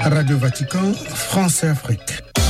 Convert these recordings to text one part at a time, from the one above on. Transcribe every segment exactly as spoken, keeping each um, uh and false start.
Radio Vatican, France et Afrique.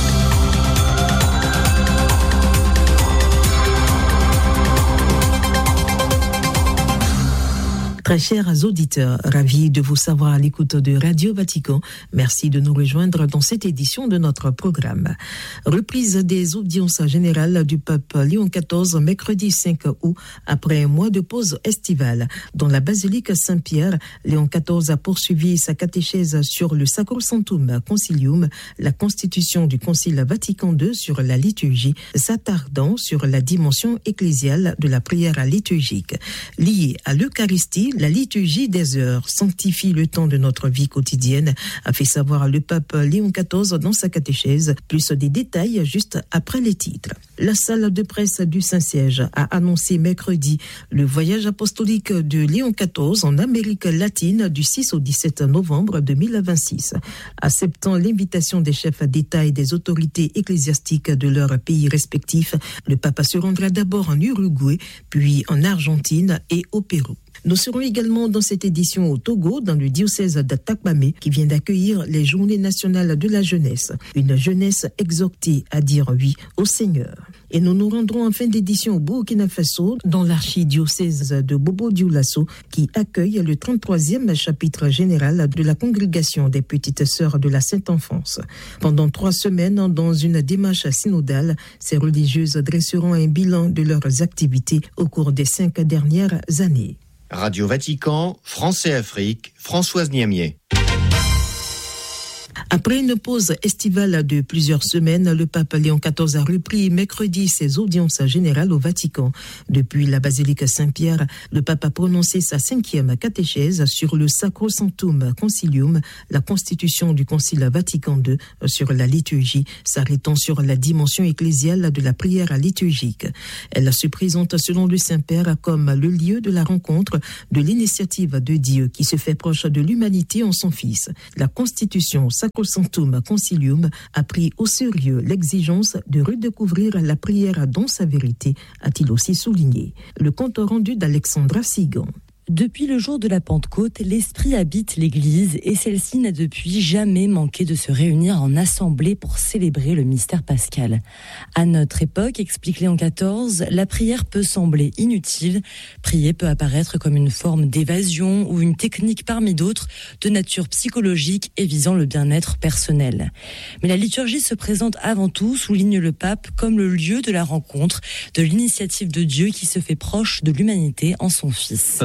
Très chers auditeurs, ravis de vous savoir à l'écoute de Radio Vatican. Merci de nous rejoindre dans cette édition de notre programme. Reprise des audiences générales du pape Léon quatorze, mercredi cinq août, après un mois de pause estivale. Dans la basilique Saint-Pierre, Léon quatorze a poursuivi sa catéchèse sur le Sacrosanctum Concilium, la constitution du Concile Vatican deux sur la liturgie, s'attardant sur la dimension ecclésiale de la prière liturgique. Liée à l'Eucharistie, la liturgie des heures sanctifie le temps de notre vie quotidienne, a fait savoir le pape Léon quatorze dans sa catéchèse, plus des détails juste après les titres. La salle de presse du Saint-Siège a annoncé mercredi le voyage apostolique de Léon quatorze en Amérique latine du six au dix-sept novembre deux mille vingt-six. Acceptant l'invitation des chefs d'État et des autorités ecclésiastiques de leurs pays respectifs, le pape se rendra d'abord en Uruguay, puis en Argentine et au Pérou. Nous serons également dans cette édition au Togo, dans le diocèse d'Atakpamé, qui vient d'accueillir les Journées nationales de la jeunesse. Une jeunesse exhortée à dire oui au Seigneur. Et nous nous rendrons en fin d'édition au Burkina Faso, dans l'archidiocèse de Bobo-Dioulasso, qui accueille le trente-troisième chapitre général de la congrégation des Petites Sœurs de la Sainte Enfance. Pendant trois semaines, dans une démarche synodale, ces religieuses dresseront un bilan de leurs activités au cours des cinq dernières années. Radio Vatican, France et Afrique, Françoise Niamier. Après une pause estivale de plusieurs semaines, le pape Léon quatorze a repris mercredi ses audiences générales au Vatican. Depuis la basilique Saint-Pierre, le pape a prononcé sa cinquième catéchèse sur le Sacrosanctum Concilium, la constitution du Concile Vatican deux sur la liturgie, s'arrêtant sur la dimension ecclésiale de la prière liturgique. Elle se présente selon le Saint-Père comme le lieu de la rencontre, de l'initiative de Dieu qui se fait proche de l'humanité en son Fils. La constitution Sacrosanctum Concilium a pris au sérieux l'exigence de redécouvrir la prière dans sa vérité, a-t-il aussi souligné. Le compte rendu d'Alexandra Sigan. Depuis le jour de la Pentecôte, l'Esprit habite l'Église et celle-ci n'a depuis jamais manqué de se réunir en assemblée pour célébrer le mystère pascal. À notre époque, explique Léon quatorze, la prière peut sembler inutile. Prier peut apparaître comme une forme d'évasion ou une technique parmi d'autres de nature psychologique et visant le bien-être personnel. Mais la liturgie se présente avant tout, souligne le pape, comme le lieu de la rencontre, de l'initiative de Dieu qui se fait proche de l'humanité en son Fils.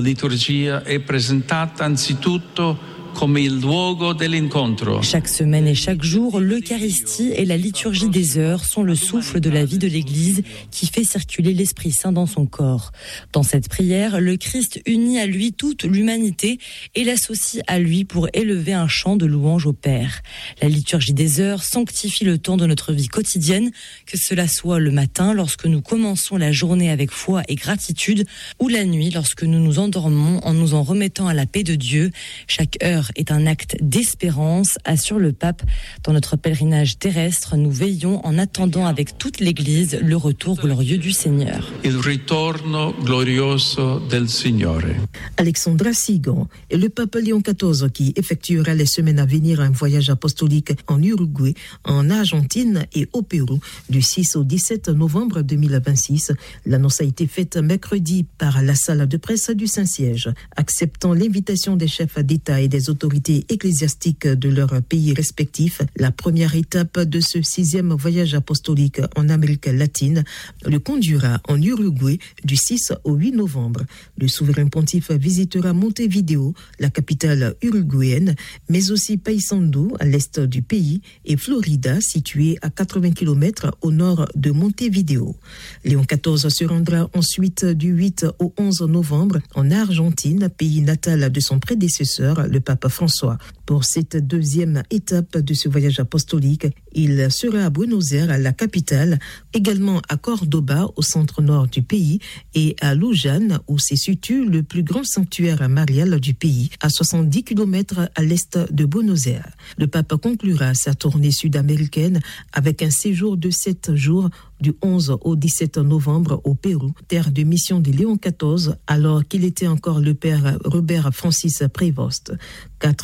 È presentata anzitutto come il luogo dell'incontro. Chaque semaine et chaque jour, l'Eucharistie et la liturgie des heures sont le souffle de la vie de l'Église qui fait circuler l'Esprit Saint dans son corps. Dans cette prière, le Christ unit à lui toute l'humanité et l'associe à lui pour élever un chant de louange au Père. La liturgie des heures sanctifie le temps de notre vie quotidienne, que cela soit le matin lorsque nous commençons la journée avec foi et gratitude, ou la nuit lorsque nous nous endormons en nous en remettant à la paix de Dieu. Chaque heure est un acte d'espérance, assure le pape. Dans notre pèlerinage terrestre, nous veillons en attendant avec toute l'Église le retour glorieux du Seigneur. Il ritorno glorioso del Signore. Alexandra Sigan et le pape Léon quatorze qui effectuera les semaines à venir un voyage apostolique en Uruguay, en Argentine et au Pérou du six au dix-sept novembre deux mille vingt-six. L'annonce a été faite mercredi par la salle de presse du Saint-Siège, acceptant l'invitation des chefs d'État et des autorités ecclésiastiques de leurs pays respectifs. La première étape de ce sixième voyage apostolique en Amérique latine le conduira en Uruguay du six au huit novembre. Le souverain pontife visitera Montevideo, la capitale uruguayenne, mais aussi Paysandú, à l'est du pays, et Florida, située à quatre-vingts kilomètres au nord de Montevideo. Léon quatorze se rendra ensuite du huit au onze novembre en Argentine, pays natal de son prédécesseur, le pape François. Pour cette deuxième étape de ce voyage apostolique, il sera à Buenos Aires, la capitale, également à Cordoba, au centre-nord du pays, et à Luján, où se situe le plus grand sanctuaire marial du pays, à soixante-dix kilomètres à l'est de Buenos Aires. Le pape conclura sa tournée sud-américaine avec un séjour de sept jours du onze au dix-sept novembre au Pérou, terre de mission de Léon quatorze, alors qu'il était encore le père Robert Francis Prévost. Quatre villes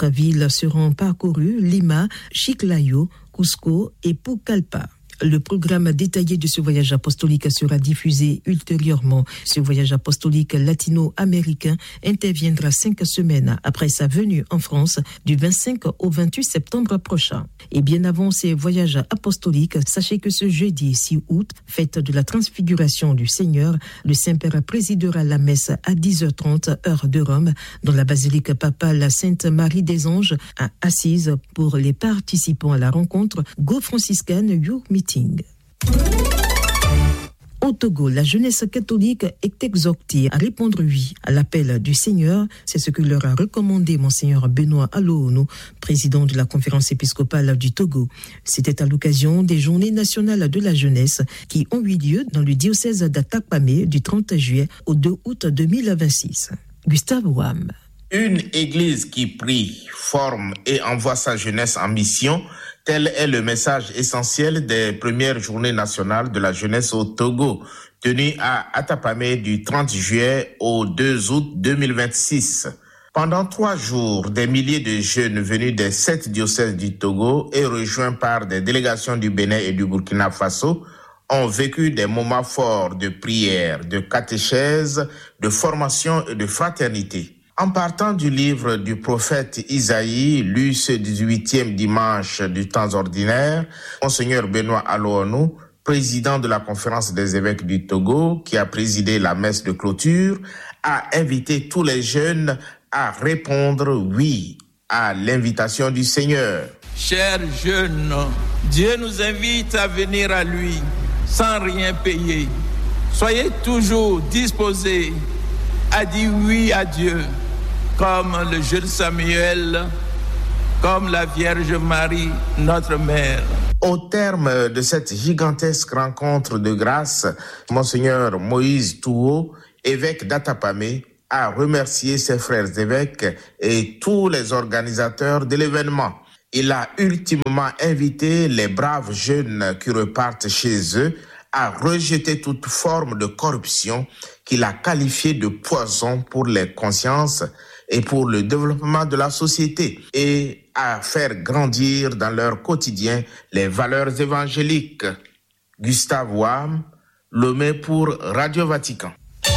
seront parcourus Lima, Chiclayo, Cusco et Pucallpa. Le programme détaillé de ce voyage apostolique sera diffusé ultérieurement. Ce voyage apostolique latino-américain interviendra cinq semaines après sa venue en France du vingt-cinq au vingt-huit septembre prochain. Et bien avant ces voyages apostoliques, sachez que ce jeudi six août, fête de la transfiguration du Seigneur, le Saint-Père présidera la messe à dix heures trente heure de Rome dans la basilique papale Sainte-Marie des Anges à Assise pour les participants à la rencontre Go Franciscan Youth Meeting. Au Togo, la jeunesse catholique est exhortée à répondre oui à l'appel du Seigneur. C'est ce que leur a recommandé Monseigneur Benoît Aloonu, président de la conférence épiscopale du Togo. C'était à l'occasion des Journées nationales de la jeunesse qui ont eu lieu dans le diocèse d'Atakpamé du trente juillet au deux août deux mille vingt-six. Gustave Wam. Une église qui prie, forme et envoie sa jeunesse en mission, tel est le message essentiel des premières journées nationales de la jeunesse au Togo, tenues à Atapamé du trente juillet au deux août deux mille vingt-six. Pendant trois jours, des milliers de jeunes venus des sept diocèses du Togo et rejoints par des délégations du Bénin et du Burkina Faso ont vécu des moments forts de prière, de catéchèse, de formation et de fraternité. En partant du livre du prophète Isaïe, lu ce dix-huitième dimanche du temps ordinaire, Monseigneur Benoît Aloonu, président de la conférence des évêques du Togo, qui a présidé la messe de clôture, a invité tous les jeunes à répondre oui à l'invitation du Seigneur. Chers jeunes, Dieu nous invite à venir à lui sans rien payer. Soyez toujours disposés à dire oui à Dieu, comme le jeune Samuel, comme la Vierge Marie, notre mère. Au terme de cette gigantesque rencontre de grâce, Monseigneur Moïse Touo, évêque d'Atapamé, a remercié ses frères évêques et tous les organisateurs de l'événement. Il a ultimement invité les braves jeunes qui repartent chez eux à rejeter toute forme de corruption qu'il a qualifiée de poison pour les consciences et pour le développement de la société, et à faire grandir dans leur quotidien les valeurs évangéliques. Gustave Wam, Lomé pour Radio Vatican.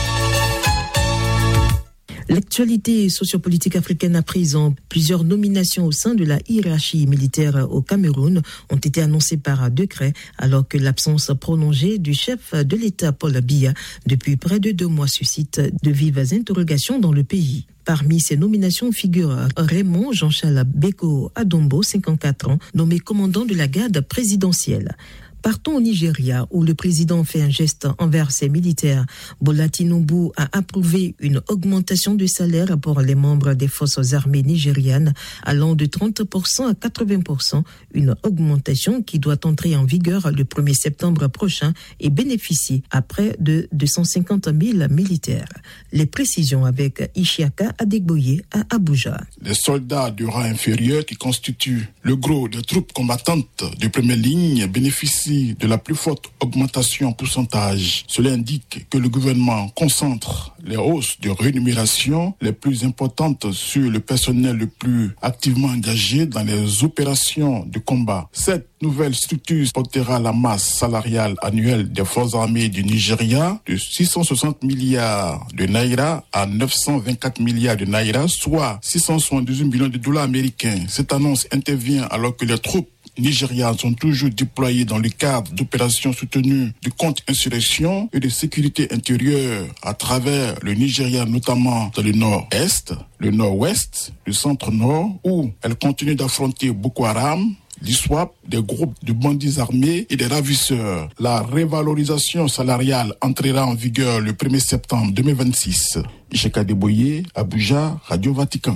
L'actualité sociopolitique africaine à présent, plusieurs nominations au sein de la hiérarchie militaire au Cameroun ont été annoncées par décret, alors que l'absence prolongée du chef de l'État Paul Biya depuis près de deux mois suscite de vives interrogations dans le pays. Parmi ces nominations figure Raymond Jean-Charles Beko Adombo, cinquante-quatre ans, nommé commandant de la garde présidentielle. Partons au Nigeria, où le président fait un geste envers ses militaires. Bola Tinubu a approuvé une augmentation de salaire pour les membres des forces armées nigérianes, allant de trente pour cent à quatre-vingts pour cent, une augmentation qui doit entrer en vigueur le premier septembre prochain et bénéficier à près de deux cent cinquante mille militaires. Les précisions avec Ishiaka Adegboye à Abuja. Les soldats du rang inférieur qui constituent le gros des troupes combattantes de première ligne bénéficient de la plus forte augmentation en pourcentage. Cela indique que le gouvernement concentre les hausses de rémunération les plus importantes sur le personnel le plus activement engagé dans les opérations de combat. Cette nouvelle structure portera la masse salariale annuelle des forces armées du Nigeria de six cent soixante milliards de naira à neuf cent vingt-quatre milliards de naira, soit six cent soixante-dix-huit millions de dollars américains. Cette annonce intervient alors que les troupes nigérianes sont toujours déployées dans le cadre d'opérations soutenues de contre-insurrection et de sécurité intérieure à travers le Nigeria, notamment dans le nord-est, le nord-ouest, le centre-nord, où elles continuent d'affronter Boko Haram, l'I S W A P, des groupes de bandits armés et des ravisseurs. La révalorisation salariale entrera en vigueur le premier septembre deux mille vingt-six. Isheka Deboye, Abuja, Radio Vatican.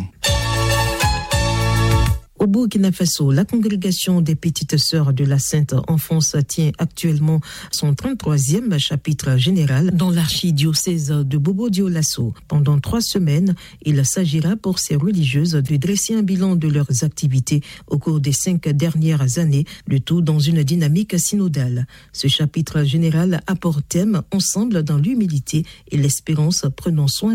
Au Burkina Faso, la congrégation des Petites Sœurs de la Sainte Enfance tient actuellement son trente-troisième chapitre général dans l'archidiocèse de Bobo-Dioulasso. Pendant trois semaines, il s'agira pour ces religieuses de dresser un bilan de leurs activités au cours des cinq dernières années, le tout dans une dynamique synodale. Ce chapitre général a pour thème « Ensemble dans l'humilité et l'espérance, prenant soin de la vie ».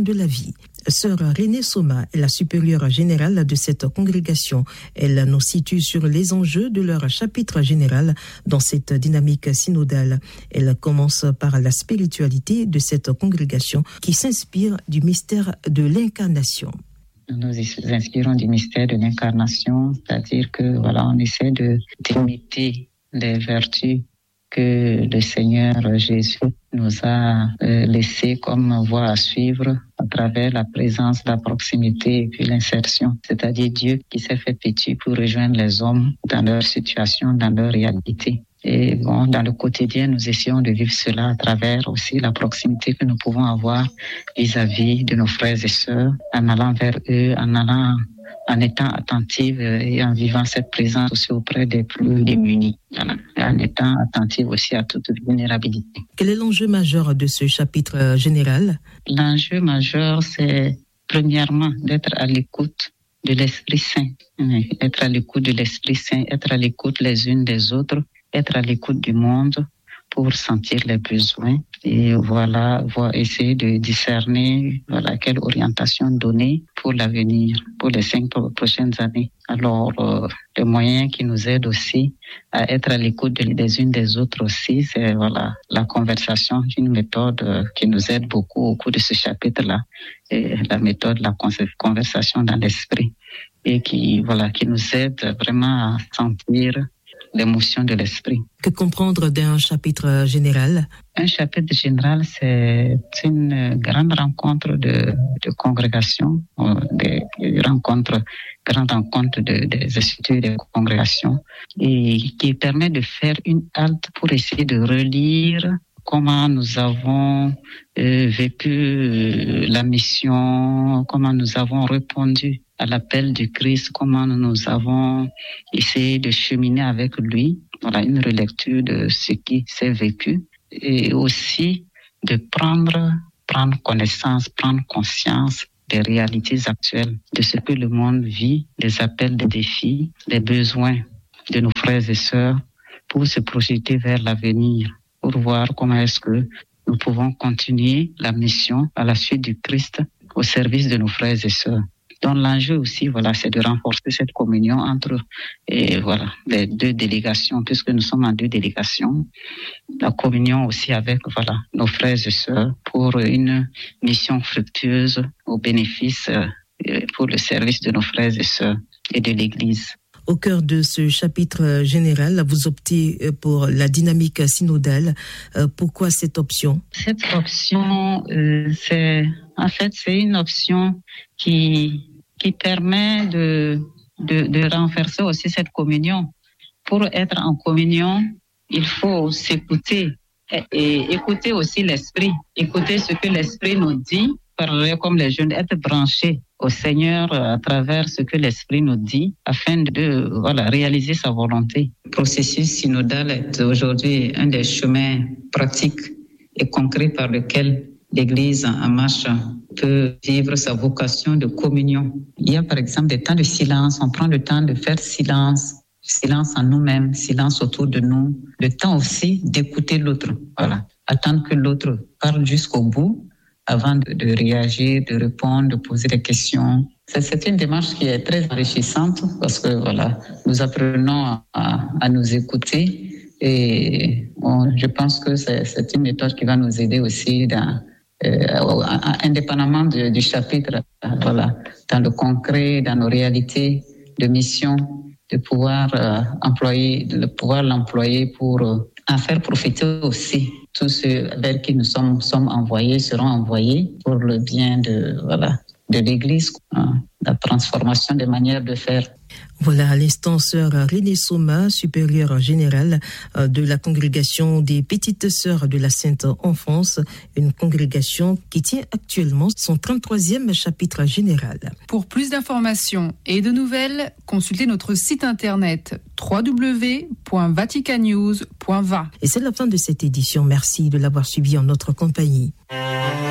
Sœur Renée Soma est la supérieure générale de cette congrégation. Elle nous situe sur les enjeux de leur chapitre général dans cette dynamique synodale. Elle commence par la spiritualité de cette congrégation qui s'inspire du mystère de l'incarnation. Nous nous inspirons du mystère de l'incarnation, c'est-à-dire que voilà, on essaie de d'imiter les vertus que le Seigneur Jésus nous a euh, laissées comme voie à suivre à travers la présence, la proximité et puis l'insertion. C'est-à-dire Dieu qui s'est fait petit pour rejoindre les hommes dans leur situation, dans leur réalité. Et bon, dans le quotidien, nous essayons de vivre cela à travers aussi la proximité que nous pouvons avoir vis-à-vis de nos frères et sœurs, en allant vers eux, en allant, en étant attentifs et en vivant cette présence aussi auprès des plus démunis, voilà, en étant attentifs aussi à toute vulnérabilité. Quel est l'enjeu majeur de ce chapitre général? L'enjeu majeur, c'est premièrement d'être à l'écoute de l'Esprit Saint, être à l'écoute de l'Esprit Saint, être à l'écoute les unes des autres, être à l'écoute du monde pour sentir les besoins et voilà, voir, essayer de discerner voilà, quelle orientation donner pour l'avenir, pour les cinq prochaines années. Alors, euh, le moyen qui nous aide aussi à être à l'écoute des unes des autres aussi, c'est voilà, la conversation, une méthode euh, qui nous aide beaucoup au cours de ce chapitre-là, et la méthode de la conversation dans l'esprit et qui, voilà, qui nous aide vraiment à sentir l'émotion de l'esprit. Que comprendre d'un chapitre général? Un chapitre général, c'est une grande rencontre de, de congrégation, des rencontres, grande rencontre de, des instituts de congrégation et qui permet de faire une halte pour essayer de relire comment nous avons euh, vécu euh, la mission, comment nous avons répondu à l'appel du Christ, comment nous avons essayé de cheminer avec lui. Voilà, une relecture de ce qui s'est vécu et aussi de prendre, prendre connaissance, prendre conscience des réalités actuelles, de ce que le monde vit, des appels, des défis, des besoins de nos frères et sœurs pour se projeter vers l'avenir, pour voir comment est-ce que nous pouvons continuer la mission à la suite du Christ au service de nos frères et sœurs. Donc l'enjeu aussi, voilà, c'est de renforcer cette communion entre et voilà les deux délégations, puisque nous sommes en deux délégations. La communion aussi avec voilà nos frères et sœurs pour une mission fructueuse au bénéfice euh, pour le service de nos frères et sœurs et de l'Église. Au cœur de ce chapitre général, vous optez pour la dynamique synodale. Pourquoi cette option? Cette option, euh, c'est en fait c'est une option qui qui permet de, de de renforcer aussi cette communion. Pour être en communion, il faut s'écouter et, et écouter aussi l'esprit, écouter ce que l'esprit nous dit, parler comme les jeunes, être branchés au Seigneur à travers ce que l'Esprit nous dit afin de voilà, réaliser sa volonté. Le processus synodal est aujourd'hui un des chemins pratiques et concrets par lequel l'Église en marche peut vivre sa vocation de communion. Il y a par exemple des temps de silence, on prend le temps de faire silence, silence en nous-mêmes, silence autour de nous, le temps aussi d'écouter l'autre, voilà, attendre que l'autre parle jusqu'au bout avant de, de réagir, de répondre, de poser des questions. C'est, c'est une démarche qui est très enrichissante parce que voilà, nous apprenons à, à, à nous écouter et bon, je pense que c'est, c'est une méthode qui va nous aider aussi dans, euh, indépendamment du, du chapitre, voilà, dans le concret, dans nos réalités de mission, de pouvoir euh, employer, de pouvoir l'employer pour euh, en faire profiter aussi. Tous ceux vers qui nous sommes, sommes envoyés seront envoyés pour le bien de, voilà, de l'Église, hein, la transformation des manières de faire. Voilà, à l'instant, sœur Renée Soma, supérieure générale de la congrégation des Petites Sœurs de la Sainte Enfance, une congrégation qui tient actuellement son trente-troisième chapitre général. Pour plus d'informations et de nouvelles, consultez notre site internet w w w point vatican news point v a. Et c'est la fin de cette édition. Merci de l'avoir suivi en notre compagnie.